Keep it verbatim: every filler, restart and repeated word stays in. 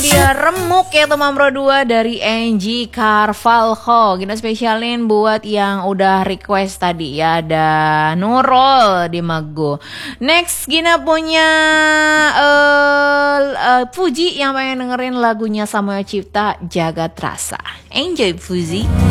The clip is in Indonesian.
Dia remuk ya teman Pro dua dari Angie Carvalho. Gina spesialin buat yang udah request tadi ya. Ada Nurul di Mago. Next Gina punya uh, uh, Fuji yang pengen dengerin lagunya Samuel Cipta Jagat Rasa. Enjoy Fuji.